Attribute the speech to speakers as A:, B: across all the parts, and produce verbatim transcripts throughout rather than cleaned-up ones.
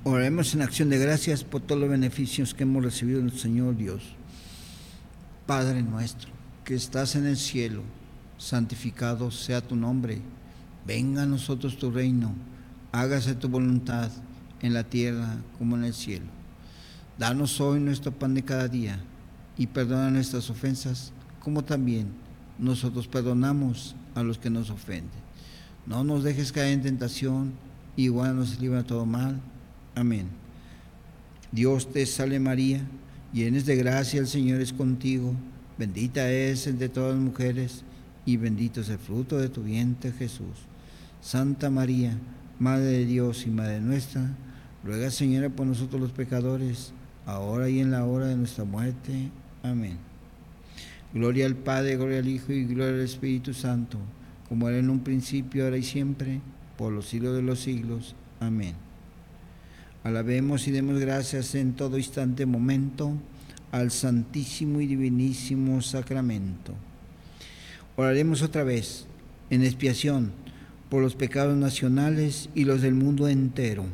A: Oremos en acción de gracias por todos los beneficios que hemos recibido de nuestro Señor Dios. Padre nuestro, que estás en el cielo, santificado sea tu nombre. Venga a nosotros tu reino. Hágase tu voluntad en la tierra como en el cielo. Danos hoy nuestro pan de cada día y perdona nuestras ofensas, como también nosotros perdonamos a los que nos ofenden. No nos dejes caer en tentación y guárdanos y libra de todo mal. Amén. Dios te salve María, llena de gracia, el Señor es contigo. Bendita es entre todas las mujeres y bendito es el fruto de tu vientre, Jesús. Santa María, Madre de Dios y Madre nuestra, ruega, Señora, por nosotros los pecadores, ahora y en la hora de nuestra muerte. Amén. Gloria al Padre, gloria al Hijo y gloria al Espíritu Santo, como era en un principio, ahora y siempre, por los siglos de los siglos. Amén. Alabemos y demos gracias en todo instante, momento, al Santísimo y Divinísimo Sacramento. Oraremos otra vez, en expiación, por los pecados nacionales y los del mundo entero.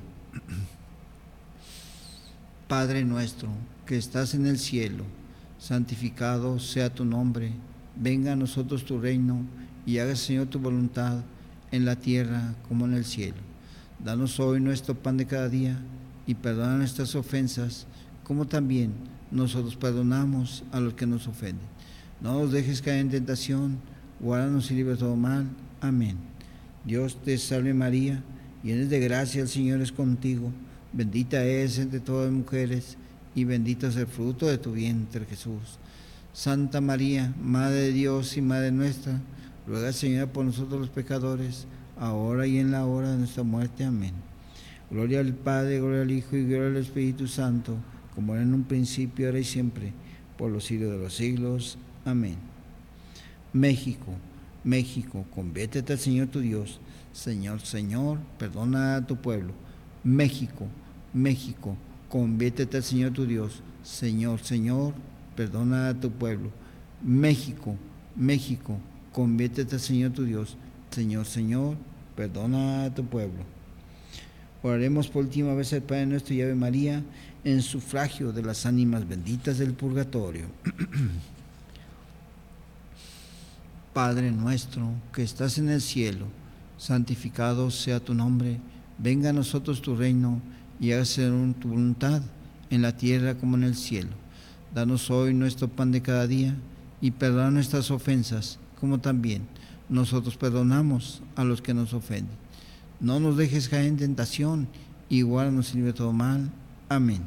A: Padre nuestro, que estás en el cielo, santificado sea tu nombre. Venga a nosotros tu reino, y haga, Señor, tu voluntad, en la tierra como en el cielo. Danos hoy nuestro pan de cada día, y perdona nuestras ofensas, como también nosotros perdonamos a los que nos ofenden. No nos dejes caer en tentación, guárdanos y libra de todo mal. Amén. Dios te salve María, llena de gracia, el Señor es contigo. Bendita es entre todas las mujeres, y bendito es el fruto de tu vientre, Jesús. Santa María, Madre de Dios y Madre nuestra, ruega, Señora, por nosotros los pecadores, ahora y en la hora de nuestra muerte. Amén. Gloria al Padre, gloria al Hijo y gloria al Espíritu Santo, como era en un principio, ahora y siempre, por los siglos de los siglos. Amén. México, México, conviértete al Señor tu Dios. Señor, Señor, perdona a tu pueblo. México, México, conviértete al Señor tu Dios. Señor, Señor, perdona a tu pueblo. México, México, conviértete al Señor tu Dios. Señor, Señor, perdona a tu pueblo. Oraremos por última vez al Padre nuestro y Ave María en sufragio de las ánimas benditas del purgatorio. Padre nuestro, que estás en el cielo, santificado sea tu nombre. Venga a nosotros tu reino, y hágase tu voluntad, en la tierra como en el cielo. Danos hoy nuestro pan de cada día, y perdona nuestras ofensas, como también nosotros perdonamos a los que nos ofenden. No nos dejes caer en tentación, y guárdanos y libra de todo mal. Amén.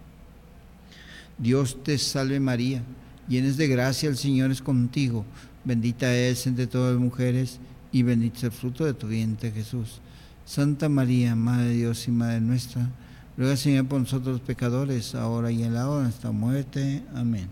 A: Dios te salve María, llena de gracia, el Señor es contigo. Bendita es entre todas las mujeres, y bendito es el fruto de tu vientre, Jesús. Santa María, Madre de Dios y Madre nuestra, ruega, Señor, por nosotros los pecadores, ahora y en la hora de nuestra muerte. Amén.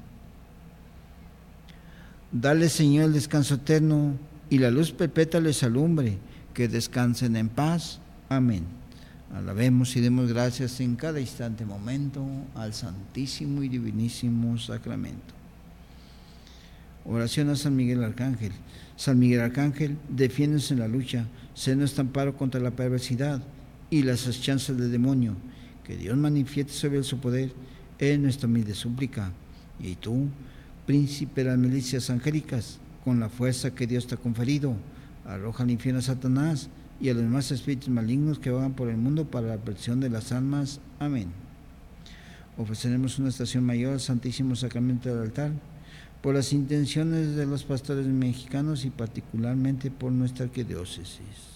A: Dale, Señor, el descanso eterno, y la luz perpetua les alumbre, que descansen en paz. Amén. Alabemos y demos gracias en cada instante, momento, al Santísimo y Divinísimo Sacramento. Oración a San Miguel Arcángel. San Miguel Arcángel, defiéndonos en la lucha, sé nuestro amparo contra la perversidad y las asechanzas del demonio. Que Dios manifieste sobre él su poder, es nuestra humilde súplica. Y tú, príncipe de las milicias angélicas, con la fuerza que Dios te ha conferido, arroja al infierno a Satanás y a los demás espíritus malignos que vagan por el mundo para la perdición de las almas. Amén. Ofreceremos una estación mayor al Santísimo Sacramento del altar, por las intenciones de los pastores mexicanos y particularmente por nuestra arquidiócesis.